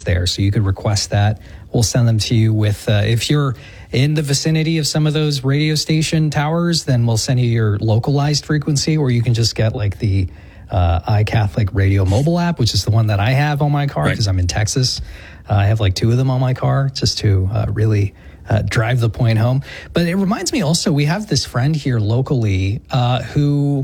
there. So you could request that. We'll send them to you with, if you're in the vicinity of some of those radio station towers, then we'll send you your localized frequency, or you can just get like the iCatholic Radio mobile app, which is the one that I have on my car because I'm in Texas. I have like 2 of them on my car just to really drive the point home. But it reminds me also, we have this friend here locally who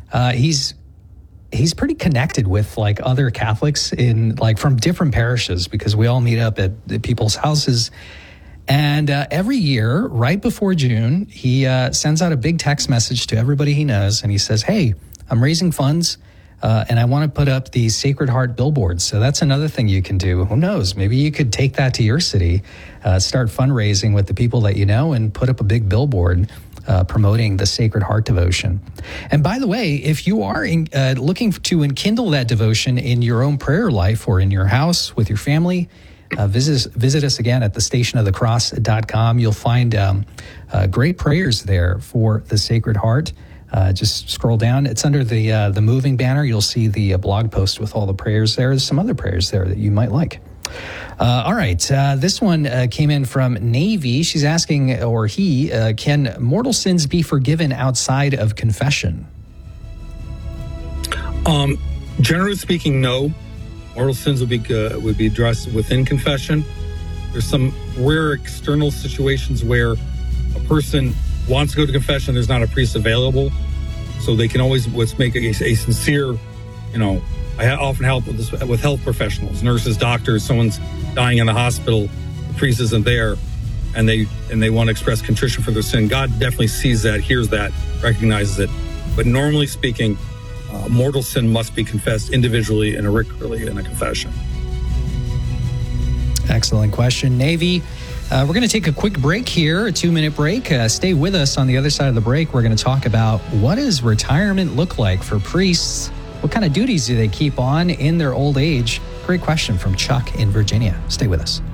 he's pretty connected with like other Catholics in like from different parishes, because we all meet up at people's houses. And every year, right before June, he sends out a big text message to everybody he knows. And he says, hey, I'm raising funds and I want to put up the Sacred Heart billboards. So that's another thing you can do. Who knows? Maybe you could take that to your city, start fundraising with the people that you know, and put up a big billboard promoting the Sacred Heart devotion. And by the way, if you are looking to enkindle that devotion in your own prayer life or in your house with your family, visit us again at thestationofthecross.com. You'll find great prayers there for the Sacred Heart. Just scroll down. It's under the moving banner. You'll see the blog post with all the prayers there. There's some other prayers there that you might like. All right. This one came in from Navy. She's asking, or he, can mortal sins be forgiven outside of confession? Generally speaking, no. Mortal sins would be addressed within confession. There's some rare external situations where a person wants to go to confession. There's not a priest available, so they can always make a sincere, I often help with this with health professionals, nurses, doctors. Someone's dying in the hospital, the priest isn't there, and they want to express contrition for their sin. God definitely sees that, hears that, recognizes it. But normally speaking, mortal sin must be confessed individually and auriculated in a confession. Excellent question, Navy. We're going to take a quick break here, a 2-minute break. Stay with us. On the other side of the break, we're going to talk about what does retirement look like for priests? What kind of duties do they keep on in their old age? Great question from Chuck in Virginia. Stay with us.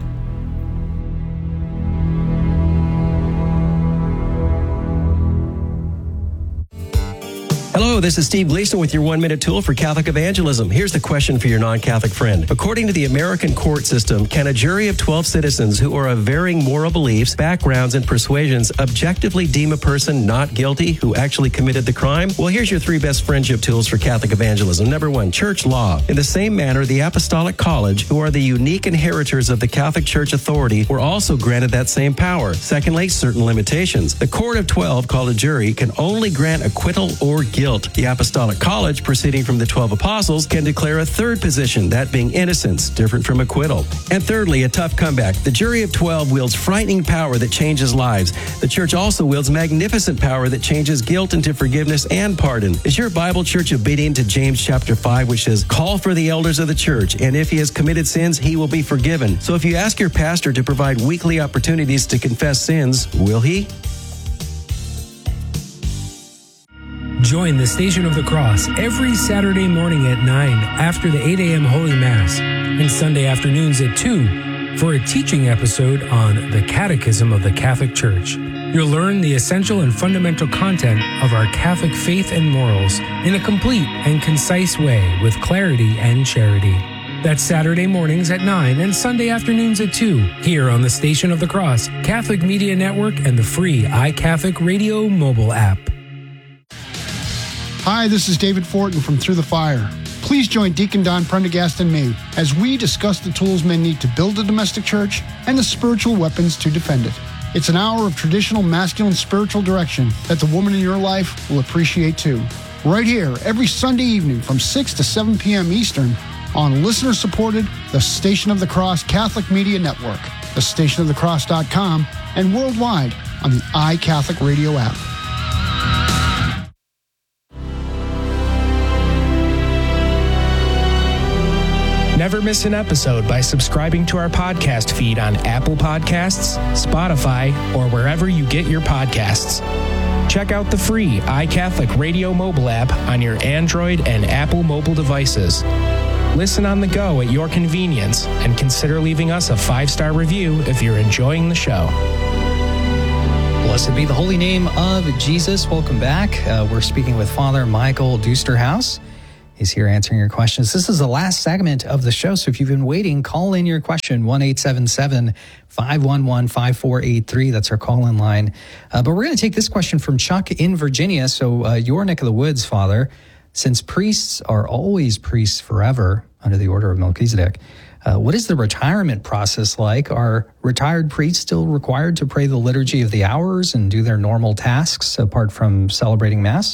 Hello, this is Steve Gleason with your 1-minute tool for Catholic evangelism. Here's the question for your non-Catholic friend. According to the American court system, can a jury of 12 citizens who are of varying moral beliefs, backgrounds, and persuasions objectively deem a person not guilty who actually committed the crime? Well, here's your 3 best friendship tools for Catholic evangelism. Number 1, church law. In the same manner, the Apostolic College, who are the unique inheritors of the Catholic Church authority, were also granted that same power. Secondly, certain limitations. The court of 12, called a jury, can only grant acquittal or guilt. The Apostolic College, proceeding from the 12 apostles, can declare a third position, that being innocence, different from acquittal. And thirdly, a tough comeback. The jury of 12 wields frightening power that changes lives. The church also wields magnificent power that changes guilt into forgiveness and pardon. Is your Bible church obedient to James chapter 5, which says, call for the elders of the church, and if he has committed sins, he will be forgiven. So if you ask your pastor to provide weekly opportunities to confess sins, will he? Join the Station of the Cross every Saturday morning at 9 after the 8 a.m. Holy Mass and Sunday afternoons at 2 for a teaching episode on the Catechism of the Catholic Church. You'll learn the essential and fundamental content of our Catholic faith and morals in a complete and concise way with clarity and charity. That's Saturday mornings at 9 and Sunday afternoons at 2 here on the Station of the Cross, Catholic Media Network, and the free iCatholic Radio mobile app. Hi, this is David Fortin from Through the Fire. Please join Deacon Don Prendergast and me as we discuss the tools men need to build a domestic church and the spiritual weapons to defend it. It's an hour of traditional masculine spiritual direction that the woman in your life will appreciate too. Right here, every Sunday evening from 6 to 7 p.m. Eastern on listener-supported The Station of the Cross Catholic Media Network, thestationofthecross.com, and worldwide on the iCatholic Radio app. Never miss an episode by subscribing to our podcast feed on Apple Podcasts, Spotify, or wherever you get your podcasts. Check out the free iCatholic Radio mobile app on your Android and Apple mobile devices. Listen on the go at your convenience and consider leaving us a 5-star review if you're enjoying the show. Blessed be the holy name of Jesus. Welcome back. We're speaking with Father Michael Dusterhouse. He's here answering your questions. This is the last segment of the show, so if you've been waiting, call in your question, 1-877-511-5483. That's our call-in line. But we're going to take this question from Chuck in Virginia. So your neck of the woods, Father, since priests are always priests forever under the order of Melchizedek, what is the retirement process like? Are retired priests still required to pray the Liturgy of the Hours and do their normal tasks apart from celebrating Mass?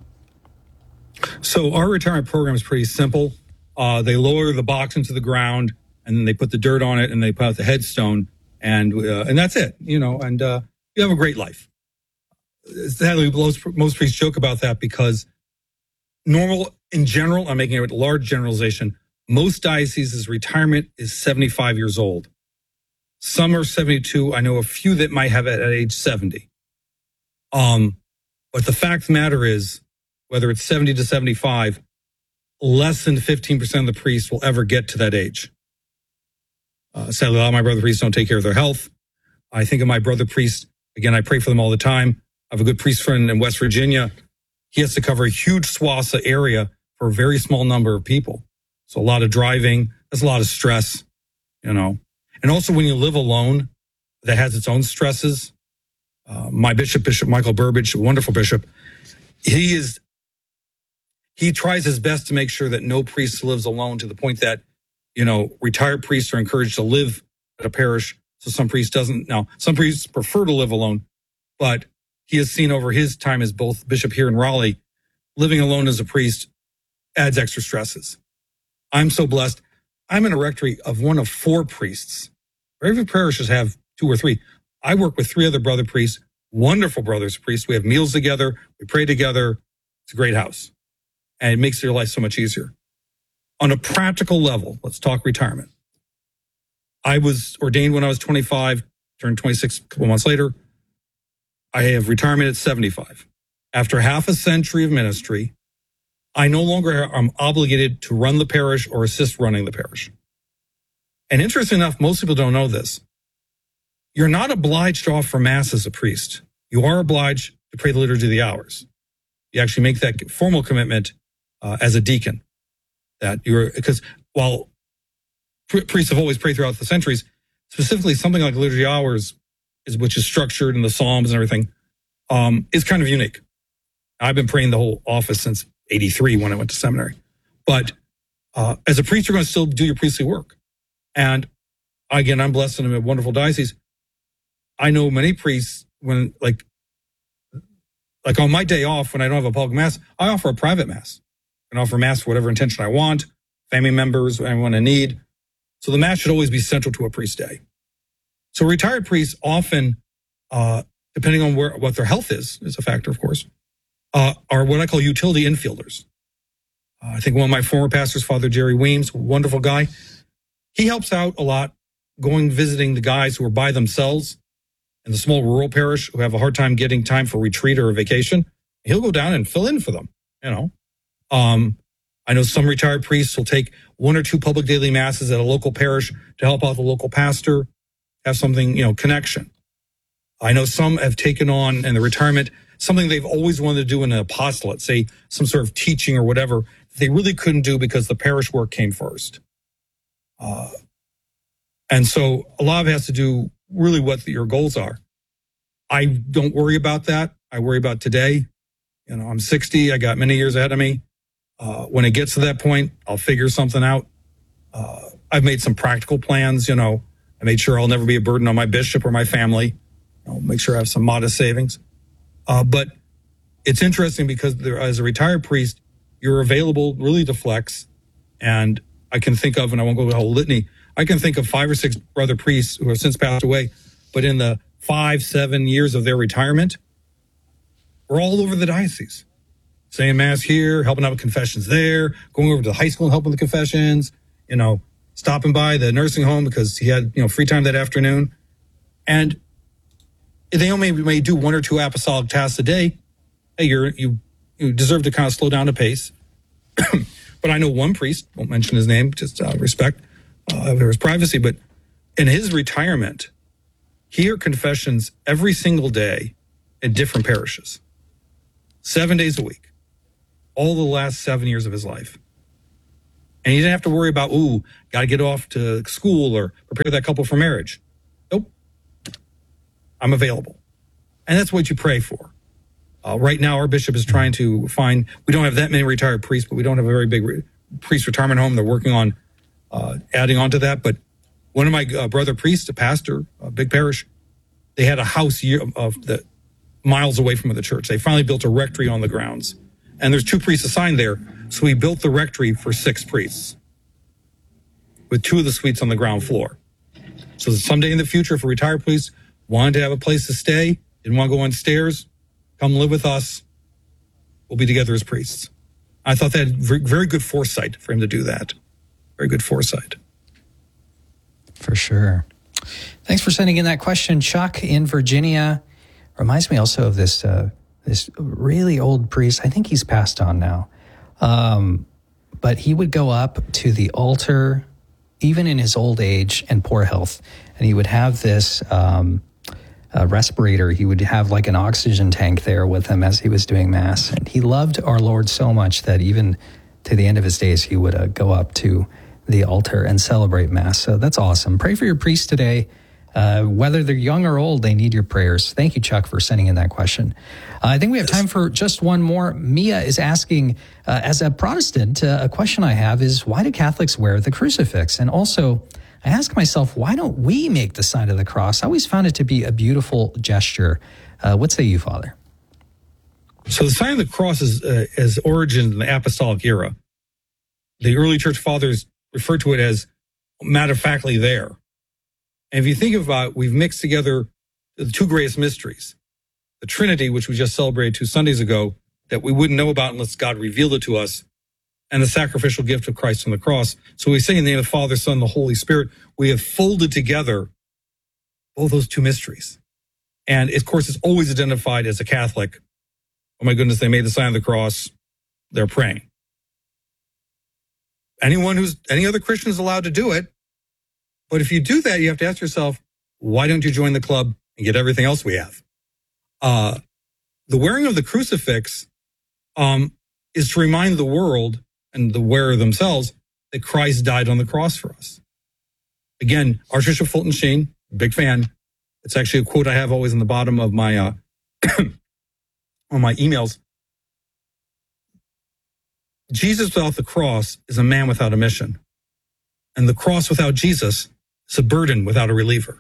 So our retirement program is pretty simple. They lower the box into the ground, and then they put the dirt on it, and they put out the headstone, and that's it. You have a great life. Sadly, most priests joke about that because in general, I'm making a large generalization, most dioceses' retirement is 75 years old. Some are 72. I know a few that might have it at age 70. But the fact of the matter is, whether it's 70 to 75, less than 15% of the priests will ever get to that age. Sadly, a lot of my brother priests don't take care of their health. I think of my brother priests, again, I pray for them all the time. I have a good priest friend in West Virginia. He has to cover a huge swath of area for a very small number of people. So a lot of driving, there's a lot of stress, And also when you live alone, that has its own stresses. My Bishop Michael Burbidge, a wonderful bishop, he tries his best to make sure that no priest lives alone, to the point that, retired priests are encouraged to live at a parish. So some priests doesn't. Now, some priests prefer to live alone, but he has seen over his time as both bishop here in Raleigh, living alone as a priest adds extra stresses. I'm so blessed. I'm in a rectory of one of 4 priests. Every parishes have 2 or 3. I work with 3 other brother priests, wonderful brothers priests. We have meals together. We pray together. It's a great house. And it makes your life so much easier. On a practical level, let's talk retirement. I was ordained when I was 25, turned 26 a couple months later. I have retirement at 75. After half a century of ministry, I no longer am obligated to run the parish or assist running the parish. And interesting enough, most people don't know this. You're not obliged to offer Mass as a priest. You are obliged to pray the Liturgy of the Hours. You actually make that formal commitment as a deacon. Because while priests have always prayed throughout the centuries, specifically something like Liturgy of the Hours, which is structured in the Psalms and everything, is kind of unique. I've been praying the whole office since 83 when I went to seminary. But as a priest, you're going to still do your priestly work. And again, I'm blessed in a wonderful diocese. I know many priests when, like on my day off, when I don't have a public Mass, I offer a private Mass. I can offer Mass for whatever intention I want, family members, anyone I need. So the Mass should always be central to a priest's day. So retired priests often, depending on what their health is a factor, of course, are what I call utility infielders. I think one of my former pastors, Father Jerry Weems, wonderful guy, he helps out a lot visiting the guys who are by themselves in the small rural parish who have a hard time getting time for retreat or a vacation. He'll go down and fill in for them, I know some retired priests will take 1 or 2 public daily Masses at a local parish to help out the local pastor, have something, connection. I know some have taken on in the retirement something they've always wanted to do in an apostolate, say some sort of teaching or whatever, that they really couldn't do because the parish work came first. And so a lot of it has to do really what your goals are. I don't worry about that. I worry about today. I'm 60. I got many years ahead of me. When it gets to that point, I'll figure something out. I've made some practical plans. I made sure I'll never be a burden on my bishop or my family. I'll make sure I have some modest savings. But it's interesting because as a retired priest, you're available really to flex. And I can think of, and I won't go to the whole litany, I can think of 5 or 6 brother priests who have since passed away, but in the 5-7 years of their retirement, we're all over the diocese. Saying Mass here, helping out with confessions there, going over to the high school and helping with the confessions, stopping by the nursing home because he had, free time that afternoon. And they only may do 1 or 2 apostolic tasks a day. Hey, you deserve to kind of slow down the pace. But I know one priest, won't mention his name, just respect for his privacy, but in his retirement, he heard confessions every single day in different parishes, 7 days a week, all the last 7 years of his life. And you didn't have to worry about, got to get off to school or prepare that couple for marriage. Nope. I'm available. And that's what you pray for. Right now, our bishop is trying to find, we don't have that many retired priests, but we don't have a very big priest retirement home. They're working on adding on to that. But one of my brother priests, a pastor, a big parish, they had a house miles away from the church. They finally built a rectory on the grounds. And there's 2 priests assigned there. So we built the rectory for 6 priests with 2 of the suites on the ground floor. So someday in the future, if a retired priest wanted to have a place to stay, didn't want to go on stairs, come live with us, we'll be together as priests. I thought that had very good foresight for him to do that. Very good foresight. For sure. Thanks for sending in that question, Chuck in Virginia. Reminds me also of this really old priest. I think he's passed on now. But he would go up to the altar, even in his old age and poor health, and he would have this respirator. He would have like an oxygen tank there with him as he was doing Mass. And he loved our Lord so much that even to the end of his days, he would go up to the altar and celebrate Mass. So that's awesome. Pray for your priests today. Whether they're young or old, they need your prayers. Thank you, Chuck, for sending in that question. I think we have time for just one more. Mia is asking, as a Protestant, a question I have is, why do Catholics wear the crucifix? And also, I ask myself, why don't we make the sign of the cross? I always found it to be a beautiful gesture. What say you, Father? So the sign of the cross is origin in the apostolic era. The early church fathers referred to it as matter-of-factly there. And if you think about it, we've mixed together the 2 greatest mysteries. The Trinity, which we just celebrated 2 Sundays ago, that we wouldn't know about unless God revealed it to us, and the sacrificial gift of Christ on the cross. So we say in the name of the Father, Son, and the Holy Spirit, we have folded together both those 2 mysteries. And of course, it's always identified as a Catholic. Oh my goodness, they made the sign of the cross. They're praying. Any other Christian is allowed to do it. But if you do that, you have to ask yourself, why don't you join the club and get everything else we have? The wearing of the crucifix is to remind the world and the wearer themselves that Christ died on the cross for us. Again, Archbishop Fulton Sheen, big fan. It's actually a quote I have always in the bottom of my on my emails. Jesus without the cross is a man without a mission. And the cross without Jesus is a burden without a reliever.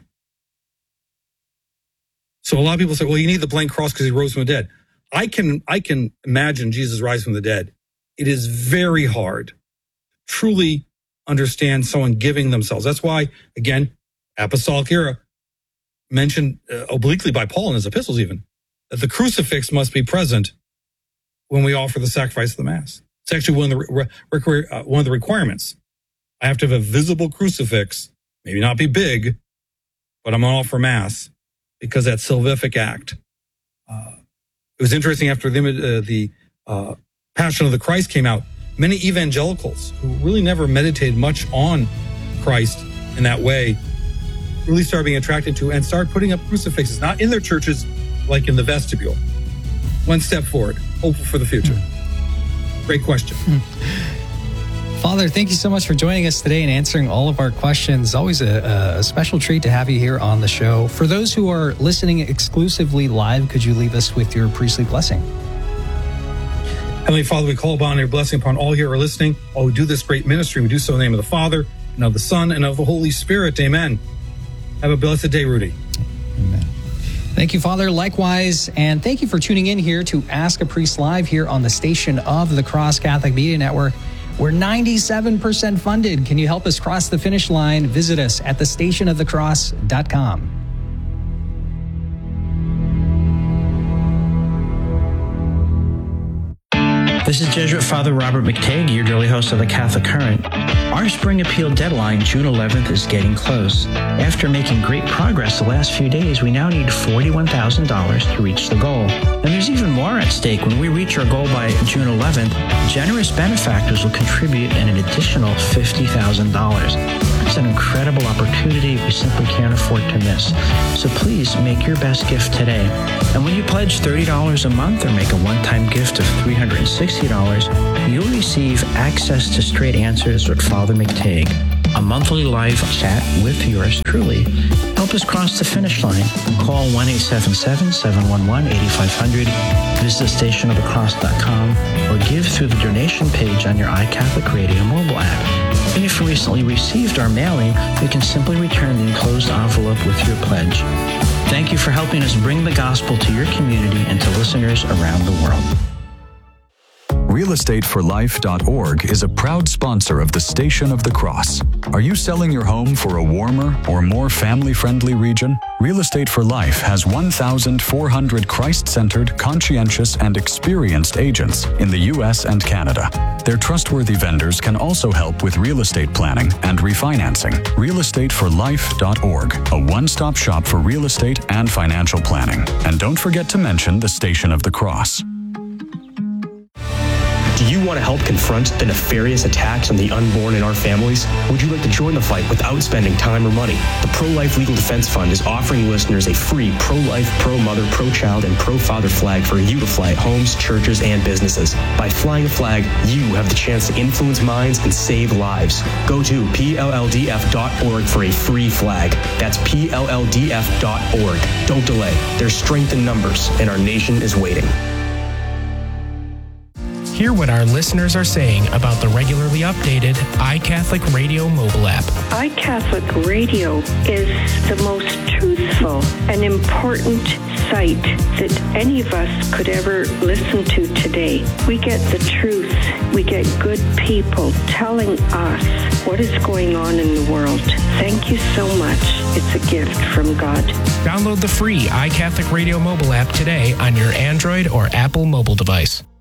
So a lot of people say, well, you need the blank cross because he rose from the dead. I can imagine Jesus rising from the dead. It is very hard to truly understand someone giving themselves. That's why, again, apostolic era, mentioned obliquely by Paul in his epistles even, that the crucifix must be present when we offer the sacrifice of the Mass. It's actually one of the requirements. I have to have a visible crucifix, maybe not be big, but I'm going to offer Mass because that salvific act. It was interesting after the Passion of the Christ came out, many evangelicals who really never meditated much on Christ in that way really started being attracted to and started putting up crucifixes, not in their churches, like in the vestibule. One step forward, hopeful for the future. Great question. Father, thank you so much for joining us today and answering all of our questions. Always a special treat to have you here on the show. For those who are listening exclusively live, could you leave us with your priestly blessing? Heavenly Father, we call upon your blessing upon all here who are listening, all who do this great ministry. We do so in the name of the Father, and of the Son, and of the Holy Spirit. Amen. Have a blessed day, Rudy. Amen. Thank you, Father. Likewise, and thank you for tuning in here to Ask a Priest Live here on the Station of the Cross Catholic Media Network. We're 97% funded. Can you help us cross the finish line? Visit us at thestationofthecross.com. This is Jesuit Father Robert McTagg, your daily host of the Catholic Current. Our spring appeal deadline, June 11th, is getting close. After making great progress the last few days, we now need $41,000 to reach the goal. And there's even more at stake. When we reach our goal by June 11th, generous benefactors will contribute an additional $50,000. It's an incredible opportunity we simply can't afford to miss. So please make your best gift today. And when you pledge $30 a month or make a one-time gift of $360, you'll receive access to Straight Answers with Father McTague, a monthly live chat with yours truly. Help us cross the finish line. Call 1-877-711-8500, visit stationofthecross.com, or give through the donation page on your iCatholic Radio mobile app. And if you recently received our mailing, you can simply return the enclosed envelope with your pledge. Thank you for helping us bring the gospel to your community and to listeners around the world. realestateforlife.org is a proud sponsor of the Station of the Cross. Are you selling your home for a warmer or more family-friendly region? Real Estate for Life has 1,400 Christ-centered, conscientious, and experienced agents in the U.S. and Canada. Their trustworthy vendors can also help with real estate planning and refinancing. realestateforlife.org, a one-stop shop for real estate and financial planning. And don't forget to mention the Station of the Cross. Do you want to help confront the nefarious attacks on the unborn in our families? Would you like to join the fight without spending time or money? The Pro-Life Legal Defense Fund is offering listeners a free pro-life, pro-mother, pro-child, and pro-father flag for you to fly at homes, churches, and businesses. By flying a flag, you have the chance to influence minds and save lives. Go to PLLDF.org for a free flag. That's PLLDF.org. Don't delay. There's strength in numbers, and our nation is waiting. Hear what our listeners are saying about the regularly updated iCatholic Radio mobile app. iCatholic Radio is the most truthful and important site that any of us could ever listen to today. We get the truth. We get good people telling us what is going on in the world. Thank you so much. It's a gift from God. Download the free iCatholic Radio mobile app today on your Android or Apple mobile device.